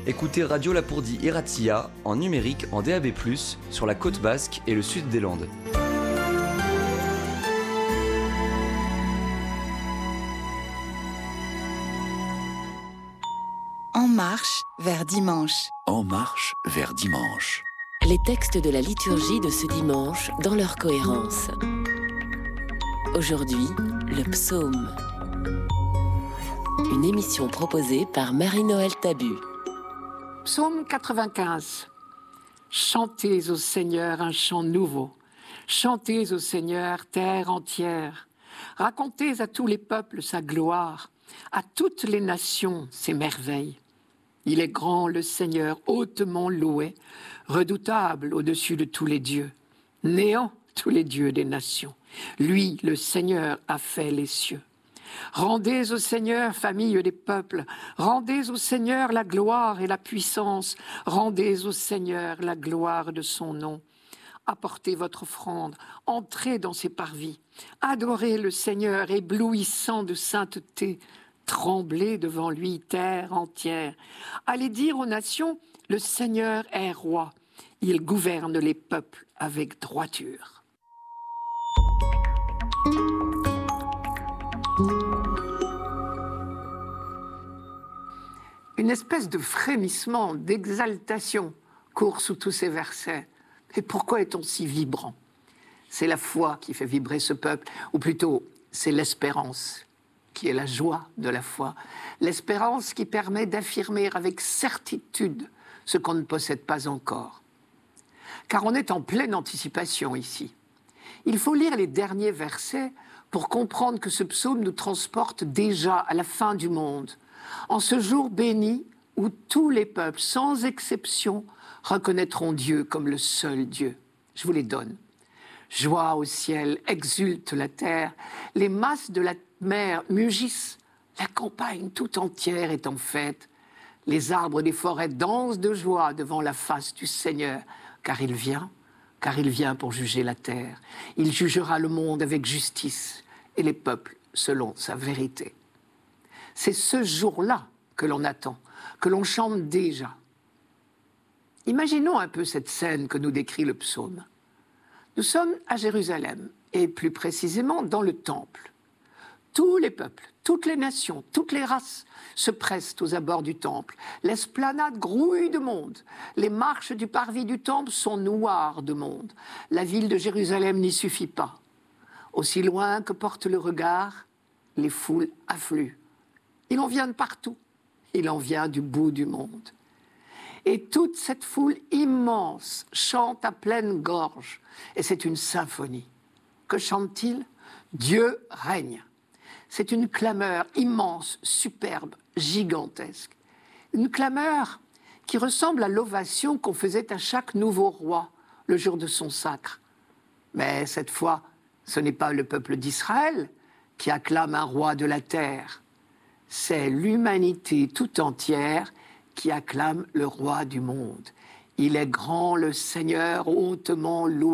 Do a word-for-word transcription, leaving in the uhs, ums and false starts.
Écoutez Radio Lapourdie et Razzia en numérique en D A B plus, sur la côte basque et le sud des Landes. En marche vers dimanche. En marche vers dimanche. Les textes de la liturgie de ce dimanche dans leur cohérence. Aujourd'hui, le psaume. Une émission proposée par Marie-Noël Tabu. Psaume quatre-vingt-quinze. Chantez au Seigneur un chant nouveau. Chantez au Seigneur, terre entière. Racontez à tous les peuples sa gloire, à toutes les nations ses merveilles. Il est grand le Seigneur, hautement loué, redoutable au-dessus de tous les dieux. Néant tous les dieux des nations. Lui, le Seigneur, a fait les cieux. Rendez au Seigneur, famille des peuples, rendez au Seigneur la gloire et la puissance, rendez au Seigneur la gloire de son nom. Apportez votre offrande, entrez dans ses parvis, adorez le Seigneur, éblouissant de sainteté, tremblez devant lui, terre entière. Allez dire aux nations, le Seigneur est roi, il gouverne les peuples avec droiture. Une espèce de frémissement, d'exaltation court sous tous ces versets. Et pourquoi est-on si vibrant? C'est la foi qui fait vibrer ce peuple, ou plutôt, c'est l'espérance qui est la joie de la foi. L'espérance qui permet d'affirmer avec certitude ce qu'on ne possède pas encore. Car on est en pleine anticipation ici. Il faut lire les derniers versets pour comprendre que ce psaume nous transporte déjà à la fin du monde, en ce jour béni où tous les peuples, sans exception, reconnaîtront Dieu comme le seul Dieu. Je vous les donne. Joie au ciel, exulte la terre, les masses de la mer mugissent, la campagne tout entière est en fête. Les arbres des forêts dansent de joie devant la face du Seigneur, car il vient, car il vient pour juger la terre. Il jugera le monde avec justice et les peuples selon sa vérité. C'est ce jour-là que l'on attend, que l'on chante déjà. Imaginons un peu cette scène que nous décrit le psaume. Nous sommes à Jérusalem, et plus précisément dans le temple. Tous les peuples, toutes les nations, toutes les races se pressent aux abords du temple. L'esplanade grouille de monde. Les marches du parvis du temple sont noires de monde. La ville de Jérusalem n'y suffit pas. Aussi loin que porte le regard, les foules affluent. Il en vient de partout. Il en vient du bout du monde. Et toute cette foule immense chante à pleine gorge. Et c'est une symphonie. Que chante-t-il? Dieu règne. C'est une clameur immense, superbe, gigantesque. Une clameur qui ressemble à l'ovation qu'on faisait à chaque nouveau roi le jour de son sacre. Mais cette fois, ce n'est pas le peuple d'Israël qui acclame un roi de la terre. C'est l'humanité tout entière qui acclame le roi du monde. Il est grand le Seigneur, hautement loué.